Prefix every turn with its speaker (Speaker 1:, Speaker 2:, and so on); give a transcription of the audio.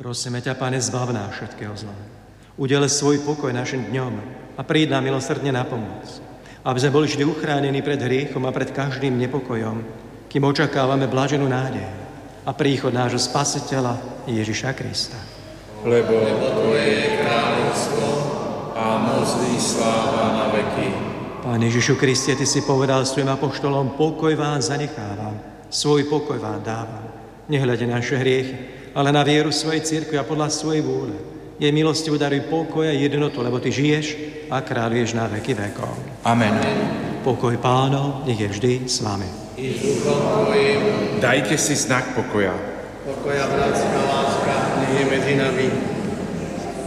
Speaker 1: Prosíme ťa, Pane, zbav nás všetkého zla. Udele svoj pokoj našim dňom a príď nám milosrdne na pomoc. Aby sme boli vždy uchránení pred hriechom a pred každým nepokojom, kým očakávame blaženú nádej a príchod nášho Spasiteľa Ježiša Krista.
Speaker 2: Lebo Tvoje je kráľovstvo a moc i sláva na veky.
Speaker 1: Pane Ježišu Kriste, Ty si povedal svojim apoštolom, pokoj vám zanechávam, svoj pokoj vám dávam. Nehľade naše hriechy, ale na vieru svojej cirkvi a podľa svojej vôle. Jej milostivo daruj pokoj a jednotu, lebo Ty žiješ a kráľuješ na veky vekov.
Speaker 2: Amen.
Speaker 1: Pokoj Pánov, nech je vždy s vami.
Speaker 3: I s duchom tvojim.
Speaker 2: Dajte si znak pokoja.
Speaker 3: Pokoja, bratská láska, nech je medzi nami.